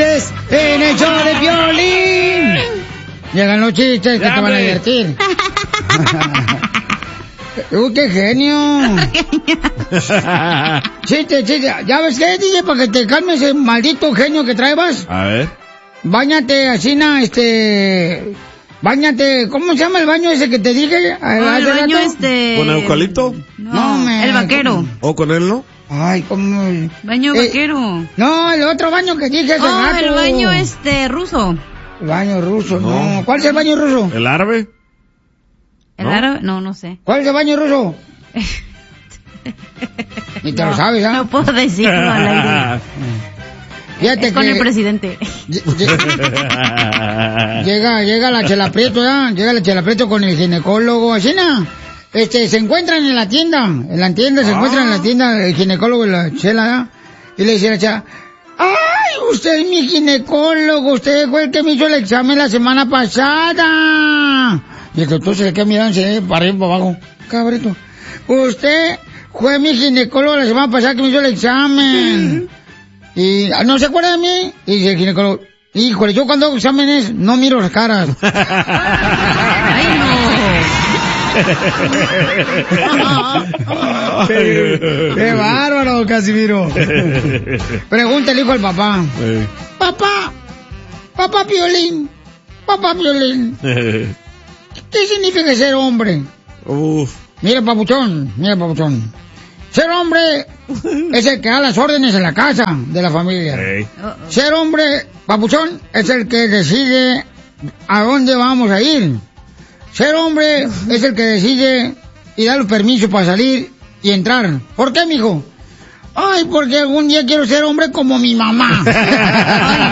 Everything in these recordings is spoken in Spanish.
chistes en el show de Piolín. Llegan los chistes que te van a divertir. ¡Qué genio! Chiste. ¿Ya ves qué, DJ? Para que te calmes ese maldito genio que traebas. A ver. Báñate, así, Báñate, ¿cómo se llama el baño ese que te dije? El baño ¿Con eucalipto? No, el vaquero. ¿O con él, no? Ay, ¿cómo? Baño vaquero. No, el otro baño que dije hace rato. El baño ruso. El baño ruso, no. ¿Cuál es el baño ruso? ¿El árabe? ¿El árabe? No sé. ¿Cuál es el baño ruso? Ni te lo sabes, ¿ah? No puedo decirlo al aire. Fíjate es con el presidente. Llega la Chela Prieto, ¿ya? Llega la Chela Prieto con el ginecólogo, así, ¿no? Se encuentran en la tienda. Se encuentran en la tienda el ginecólogo y la Chela, ¿ya? Y le dice a la Chela, ¡ay, usted es mi ginecólogo! Usted fue el que me hizo el examen la semana pasada. Y el doctor se le queda mirando para arriba y para abajo. Cabrito, usted fue mi ginecólogo la semana pasada que me hizo el examen. Y ¿no se acuerda de mí? Y dice el ginecólogo, híjole, yo cuando hago exámenes no miro las caras. ¡Ay, no! ¡Qué bárbaro, Casimiro! Pregunta el hijo al papá. Papá Piolín, ¿qué significa ser hombre? Mira, papuchón. Ser hombre es el que da las órdenes en la casa de la familia. Ser hombre, papuchón, es el que decide a dónde vamos a ir. Ser hombre es el que decide y da los permisos para salir y entrar. ¿Por qué, mijo? Ay, porque algún día quiero ser hombre como mi mamá. Ay,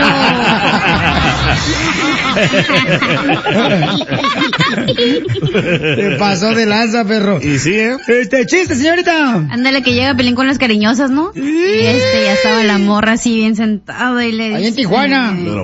Te pasó de lanza, perro. Y sí, chiste, señorita. Ándale, que llega Pelín con las cariñosas, ¿no? Y ya estaba la morra así bien sentada y le dice... Ahí en Tijuana.